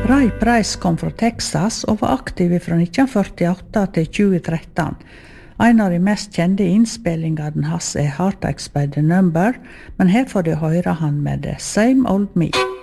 Ray Price kom fra Texas og var aktiv fra 1948 til 2013. En av de mest kjente innspillingene hans Heartaches by the Number, men her får du høre han med The Same Old Me.